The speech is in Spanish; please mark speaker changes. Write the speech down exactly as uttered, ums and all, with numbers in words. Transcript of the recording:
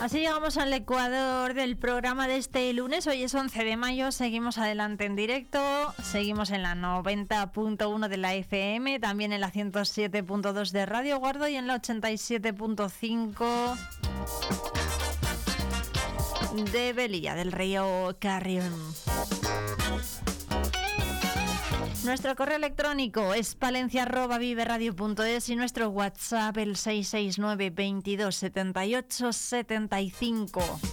Speaker 1: Así llegamos al ecuador del programa de este lunes. Hoy es once de mayo, seguimos adelante en directo, seguimos en la noventa punto uno de la F M, también en la ciento siete punto dos de Radio Guardo y en la ochenta y siete punto cinco de Velilla del Río Carrión. Nuestro correo electrónico es palencia arroba viveradio punto es y nuestro WhatsApp el seis seis nueve veintidós setenta y ocho setenta y cinco.